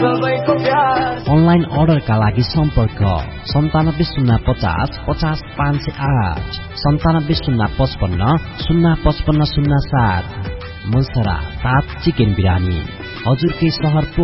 Online अर्डरका लागि सम्पर्क 9705050508 970555055507। मुलसरा 7 चिकन बिरानी हजुरकै सहर